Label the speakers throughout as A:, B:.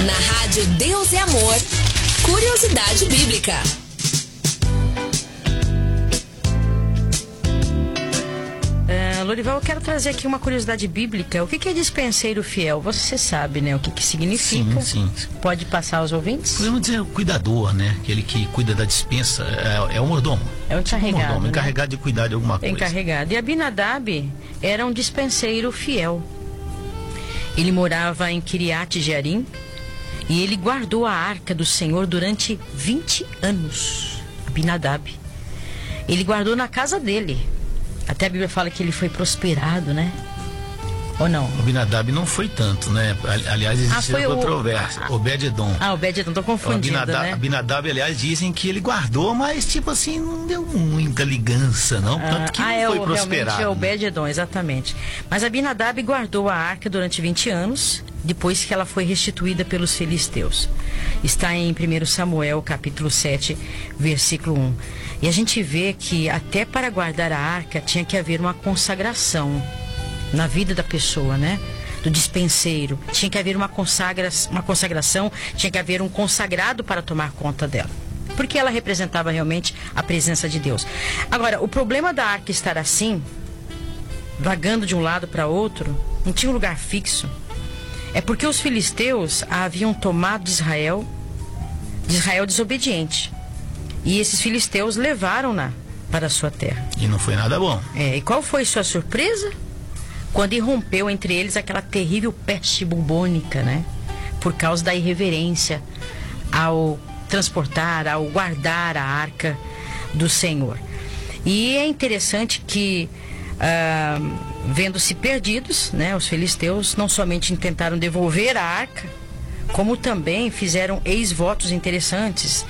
A: Na rádio Deus é Amor, Curiosidade Bíblica.
B: Lorival, eu quero trazer aqui uma curiosidade bíblica. O que é dispenseiro fiel? Você sabe, né? O que significa?
C: Sim.
B: Pode passar aos ouvintes?
C: Podemos dizer o cuidador, né? Aquele que cuida da dispensa, é o mordomo.
B: É o encarregado,
C: mordomo,
B: né?
C: encarregado de cuidar de alguma coisa.
B: Encarregado. E Abinadab era um dispenseiro fiel. Ele morava em Kiriat Jearim e ele guardou a arca do Senhor durante 20 anos. Abinadab. Ele guardou na casa dele. Até a Bíblia fala que ele foi prosperado, né? Ou não?
C: Abinadab não foi tanto, né? Aliás, existe a controvérsia. Obed-edom.
B: Obed-edom, tô confundindo, né?
C: Abinadab, aliás, dizem que ele guardou, mas tipo assim, não deu muita ligança, não. Tanto que não foi prosperado.
B: Realmente é Obed-edom, exatamente. Mas Abinadab guardou a arca durante 20 anos, depois que ela foi restituída pelos filisteus. Está em 1 Samuel, capítulo 7, versículo 1. E a gente vê que até para guardar a arca tinha que haver uma consagração na vida da pessoa, né? Do dispenseiro. Tinha que haver uma consagração, tinha que haver um consagrado para tomar conta dela. Porque ela representava realmente a presença de Deus. Agora, o problema da arca estar assim, vagando de um lado para outro, não tinha um lugar fixo. É porque os filisteus a haviam tomado de Israel desobediente. E esses filisteus levaram-na para a sua terra.
C: E não foi nada bom.
B: E qual foi sua surpresa? Quando irrompeu entre eles aquela terrível peste bubônica, né? Por causa da irreverência ao transportar, ao guardar a arca do Senhor. E é interessante que, vendo-se perdidos, né? Os filisteus não somente tentaram devolver a arca, como também fizeram ex-votos interessantes.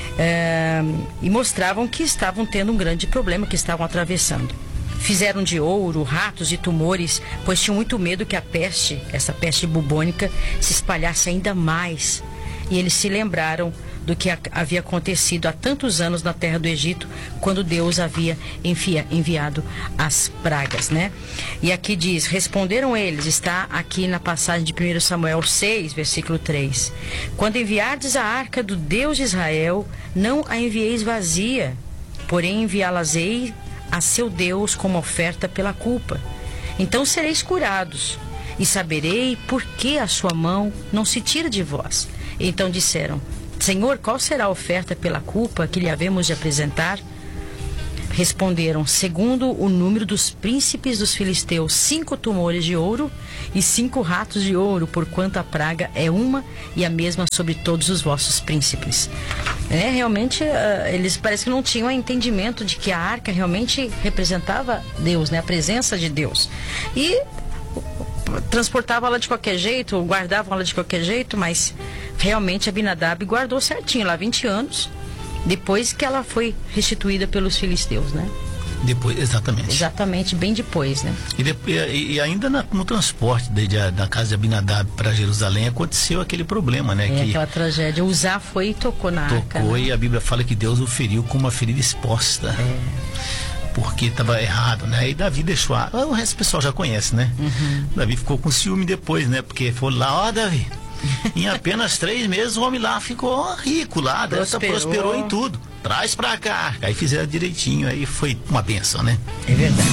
B: E mostravam que estavam tendo um grande problema, que estavam atravessando. Fizeram de ouro, ratos e tumores, pois tinham muito medo que essa peste bubônica, se espalhasse ainda mais. E eles se lembraram do que havia acontecido há tantos anos na terra do Egito, quando Deus havia enviado as pragas, né? E aqui diz, responderam eles, está aqui na passagem de 1 Samuel 6, versículo 3. Quando enviardes a arca do Deus de Israel, não a envieis vazia, porém enviá-las-ei a seu Deus como oferta pela culpa. Então sereis curados, e saberei por que a sua mão não se tira de vós. Então disseram, Senhor, qual será a oferta pela culpa que lhe havemos de apresentar? Responderam, segundo o número dos príncipes dos filisteus, 5 tumores de ouro e 5 ratos de ouro, porquanto a praga é uma e a mesma sobre todos os vossos príncipes. Realmente, eles parece que não tinham entendimento de que a arca realmente representava Deus, né? A presença de Deus. E transportavam ela de qualquer jeito, guardavam ela de qualquer jeito, mas realmente Abinadab guardou certinho lá 20 anos, depois que ela foi restituída pelos filisteus, né?
C: Depois, exatamente.
B: Exatamente, bem depois, né?
C: E ainda no transporte da casa de Abinadab para Jerusalém aconteceu aquele problema, né?
B: Aquela tragédia. Uzá foi e tocou na arca.
C: Tocou,
B: né?
C: E a Bíblia fala que Deus o feriu com uma ferida exposta. Porque estava errado, né? E Davi deixou o resto do pessoal já conhece, né? Davi ficou com ciúme depois, né? Porque foi lá, Davi, em apenas 3 meses o homem lá ficou rico lá, prosperou em tudo. Traz pra cá. Aí fizeram direitinho, aí foi uma benção, né?
B: É verdade.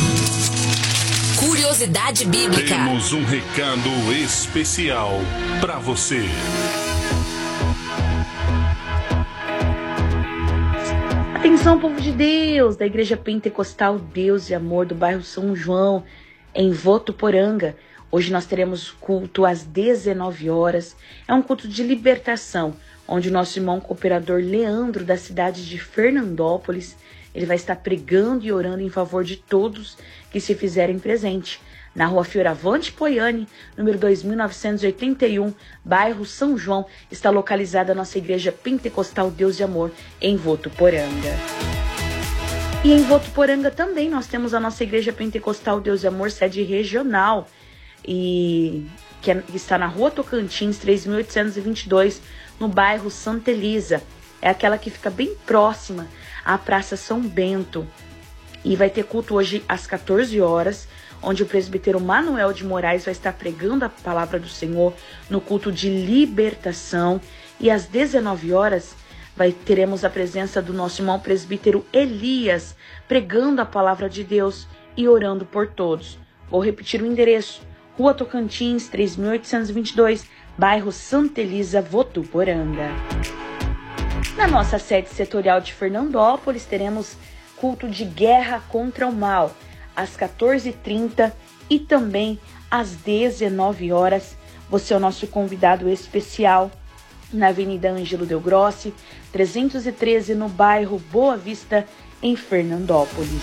A: Curiosidade Bíblica.
D: Temos um recado especial pra você.
E: Atenção, povo de Deus, da Igreja Pentecostal Deus e Amor do bairro São João, em Votuporanga. Hoje nós teremos culto às 19 horas. É um culto de libertação, onde o nosso irmão cooperador Leandro, da cidade de Fernandópolis, ele vai estar pregando e orando em favor de todos que se fizerem presente. Na rua Fioravante Poiani, número 2981, bairro São João, está localizada a nossa Igreja Pentecostal Deus de Amor, em Votuporanga. E em Votuporanga também nós temos a nossa Igreja Pentecostal Deus de Amor, sede regional, que está na rua Tocantins, 3822, no bairro Santa Elisa. É aquela que fica bem próxima à Praça São Bento. E vai ter culto hoje às 14 horas, onde o presbítero Manuel de Moraes vai estar pregando a palavra do Senhor no culto de libertação. E às 19 horas teremos a presença do nosso irmão presbítero Elias, pregando a palavra de Deus e orando por todos. Vou repetir o endereço: Rua Tocantins, 3822, bairro Santa Elisa, Votuporanga. Na nossa sede setorial de Fernandópolis, teremos culto de guerra contra o mal, às 14h30 e também às 19 horas. Você é o nosso convidado especial na Avenida Ângelo Del Grossi, 313, no bairro Boa Vista, em Fernandópolis.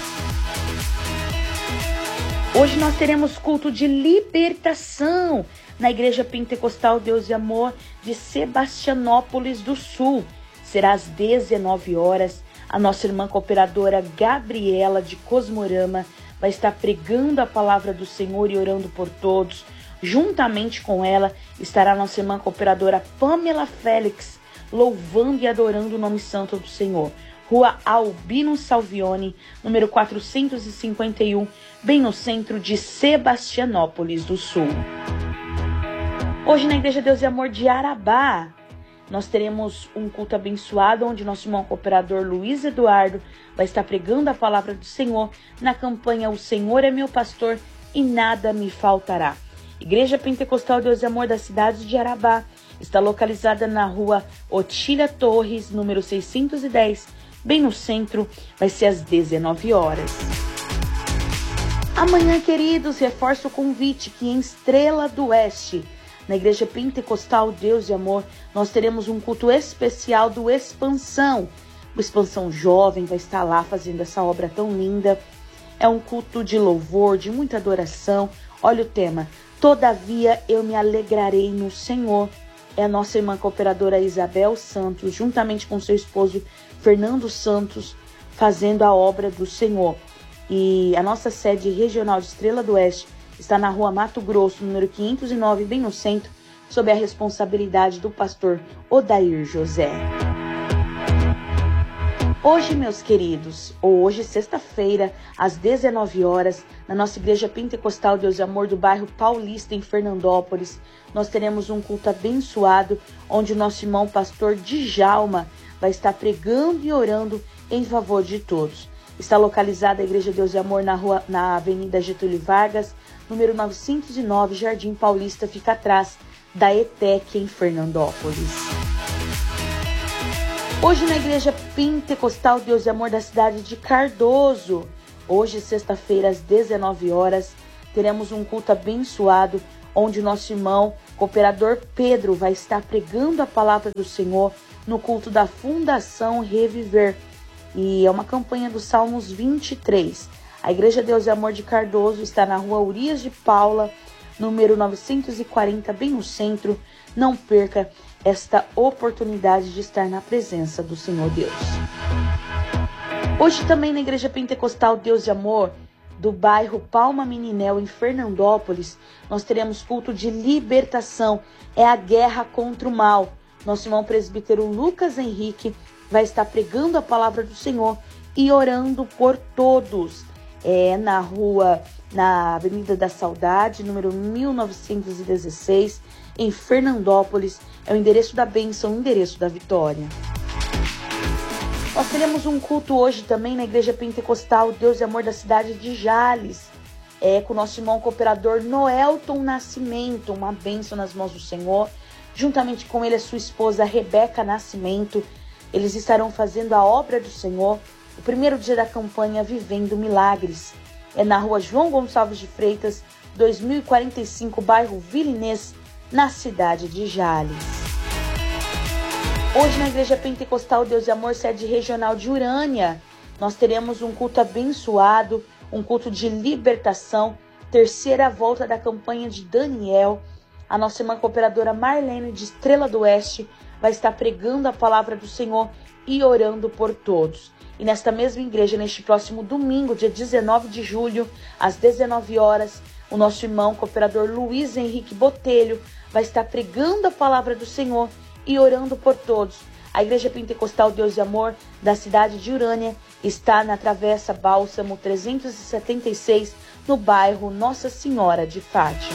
E: Hoje nós teremos culto de libertação na Igreja Pentecostal Deus e Amor de Sebastianópolis do Sul. Será às 19 horas. A nossa irmã cooperadora Gabriela de Cosmorama vai estar pregando a palavra do Senhor e orando por todos. Juntamente com ela estará a nossa irmã cooperadora Pamela Félix, louvando e adorando o nome santo do Senhor. Rua Albino Salvione, número 451, bem no centro de Sebastianópolis do Sul. Hoje na Igreja Deus e Amor de Arabá, nós teremos um culto abençoado, onde nosso irmão cooperador Luiz Eduardo vai estar pregando a palavra do Senhor na campanha O Senhor é meu pastor e nada me faltará. Igreja Pentecostal Deus e Amor da cidade de Arabá está localizada na rua Otília Torres, número 610, bem no centro, vai ser às 19 horas. Amanhã, queridos, reforço o convite que em Estrela do Oeste, na Igreja Pentecostal Deus e Amor, nós teremos um culto especial do Expansão. O Expansão Jovem vai estar lá fazendo essa obra tão linda. É um culto de louvor, de muita adoração. Olha o tema: Todavia eu me alegrarei no Senhor. É a nossa irmã cooperadora Isabel Santos, juntamente com seu esposo Fernando Santos, fazendo a obra do Senhor. E a nossa sede regional de Estrela do Oeste está na rua Mato Grosso, número 509, bem no centro, sob a responsabilidade do pastor Odair José. Hoje, meus queridos, hoje, sexta-feira, às 19 horas, na nossa Igreja Pentecostal Deus e Amor do bairro Paulista, em Fernandópolis, nós teremos um culto abençoado, onde o nosso irmão pastor Djalma vai estar pregando e orando em favor de todos. Está localizada a Igreja Deus e Amor na Avenida Getúlio Vargas, número 909, Jardim Paulista, fica atrás da ETEC, em Fernandópolis. Hoje na Igreja Pentecostal Deus e Amor da cidade de Cardoso, hoje, sexta-feira, às 19 horas, teremos um culto abençoado, onde o nosso irmão cooperador Pedro vai estar pregando a palavra do Senhor no culto da Fundação Reviver. E é uma campanha dos Salmos 23. A Igreja Deus e Amor de Cardoso está na rua Urias de Paula, número 940, bem no centro. Não perca esta oportunidade de estar na presença do Senhor Deus. Hoje também na Igreja Pentecostal Deus e Amor do bairro Palma Meninel, em Fernandópolis, nós teremos culto de libertação. É a guerra contra o mal. Nosso irmão presbítero Lucas Henrique vai estar pregando a palavra do Senhor e orando por todos. É na Avenida da Saudade, número 1916, em Fernandópolis. É o endereço da bênção, o endereço da vitória. Nós teremos um culto hoje também na Igreja Pentecostal Deus e Amor da cidade de Jales. Com o nosso irmão cooperador Noelton Nascimento, uma bênção nas mãos do Senhor. Juntamente com ele, a sua esposa Rebeca Nascimento. Eles estarão fazendo a obra do Senhor, o primeiro dia da campanha Vivendo Milagres. É na rua João Gonçalves de Freitas, 2045, bairro Vila Inês, na cidade de Jales. Hoje na Igreja Pentecostal Deus e Amor, sede regional de Urânia, nós teremos um culto abençoado, um culto de libertação, terceira volta da campanha de Daniel. A nossa irmã cooperadora Marlene de Estrela do Oeste vai estar pregando a palavra do Senhor e orando por todos. E nesta mesma igreja, neste próximo domingo, dia 19 de julho, às 19 horas, o nosso irmão cooperador Luiz Henrique Botelho vai estar pregando a palavra do Senhor e orando por todos. A Igreja Pentecostal Deus e Amor da cidade de Urânia está na Travessa Bálsamo 376, no bairro Nossa Senhora de Fátima.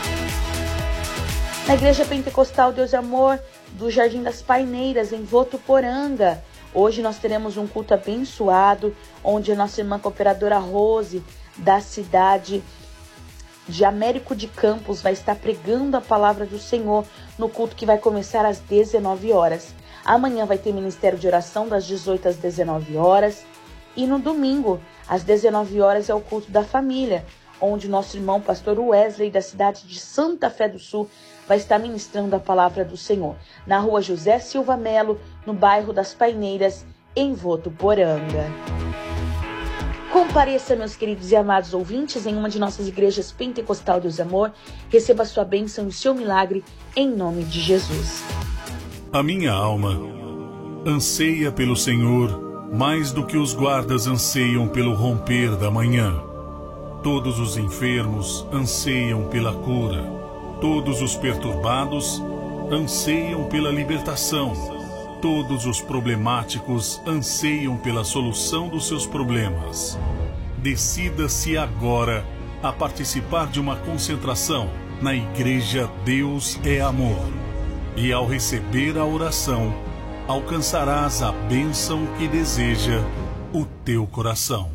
E: Na Igreja Pentecostal Deus e Amor do Jardim das Paineiras, em Votuporanga, hoje nós teremos um culto abençoado, onde a nossa irmã cooperadora Rose, da cidade de Américo de Campos, vai estar pregando a palavra do Senhor no culto que vai começar às 19 horas. Amanhã vai ter ministério de oração das 18 às 19 horas. E no domingo, às 19 horas, é o culto da família, onde nosso irmão pastor Wesley, da cidade de Santa Fé do Sul, vai estar ministrando a palavra do Senhor, na rua José Silva Melo, no bairro das Paineiras, em Votuporanga. Compareça, meus queridos e amados ouvintes, em uma de nossas igrejas Pentecostal Deus e Amor. Receba a sua bênção e o seu milagre, em nome de Jesus.
D: A minha alma anseia pelo Senhor mais do que os guardas anseiam pelo romper da manhã. Todos os enfermos anseiam pela cura. Todos os perturbados anseiam pela libertação. Todos os problemáticos anseiam pela solução dos seus problemas. Decida-se agora a participar de uma concentração na Igreja Deus é Amor. E ao receber a oração, alcançarás a bênção que deseja o teu coração.